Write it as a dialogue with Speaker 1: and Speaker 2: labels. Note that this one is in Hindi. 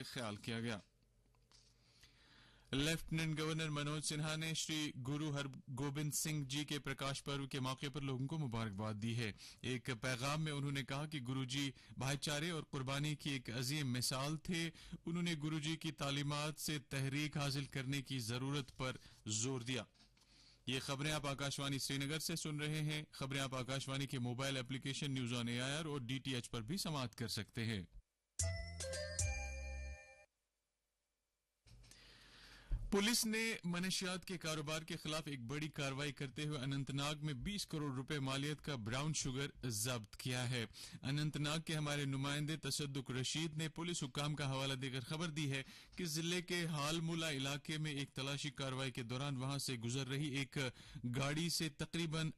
Speaker 1: ख्याल किया गया। लेफ्टिनेंट गवर्नर मनोज सिन्हा ने श्री गुरु हरगोबिंद सिंह जी के प्रकाश पर्व के मौके पर लोगों को मुबारकबाद दी है। एक पैगाम में उन्होंने कहा कि गुरुजी भाईचारे और कुर्बानी की एक अजीम मिसाल थे। उन्होंने गुरुजी की तालीमात से तहरीक हासिल करने की जरूरत पर जोर दिया। ये खबरें आप आकाशवाणी श्रीनगर से सुन रहे हैं। खबरें आप आकाशवाणी के mobile application news on AIR और डीटीएच पर भी समाअत कर सकते हैं। पुलिस ने मनशियात के कारोबार के खिलाफ एक बड़ी कार्रवाई करते हुए अनंतनाग में 20 करोड़ रुपए मालियत का ब्राउन शुगर जब्त किया है। अनंतनाग के हमारे नुमाइंदे तसद्दुक रशीद ने पुलिस हुक्काम का हवाला देकर खबर दी है कि जिले के हालमुला इलाके में एक तलाशी कार्रवाई के दौरान वहां से गुजर रही एक गाड़ी से तकरीबन